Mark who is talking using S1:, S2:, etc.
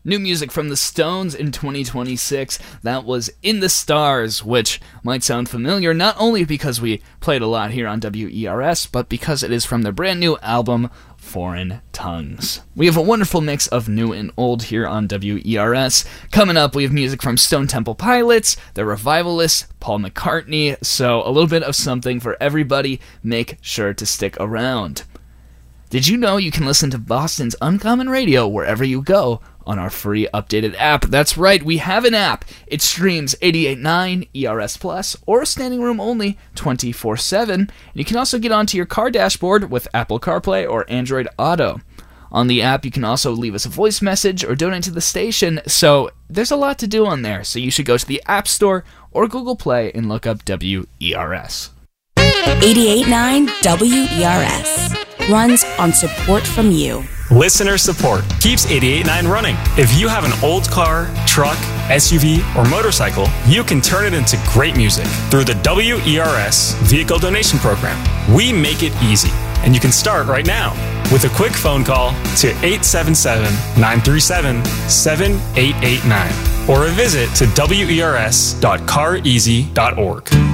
S1: New music from the Stones in 2026, that was In the Stars, which might sound familiar not only because we played a lot here on WERS, but because it is from their brand new album, Foreign Tongues. We have a wonderful mix of new and old here on WERS. Coming up, we have music from Stone Temple Pilots, The Revivalists, Paul McCartney, so a little bit of something for everybody. Make sure to stick around. Did you know you can listen to Boston's Uncommon Radio wherever you go on our free updated app? That's right, we have an app. It streams 88.9, ERS Plus, or Standing Room Only 24/7. And you can also get onto your car dashboard with Apple CarPlay or Android Auto. On the app, you can also leave us a voice message or donate to the station, so there's a lot to do on there. So you should go to the App Store or Google Play and look up WERS.
S2: 88.9 WERS runs on support from you.
S3: Listener support keeps 88.9 running. If you have an old car, truck, SUV, or motorcycle, you can turn it into great music through the WERS Vehicle Donation Program. We make it easy, and you can start right now with a quick phone call to 877-937-7889 or a visit to wers.careasy.org.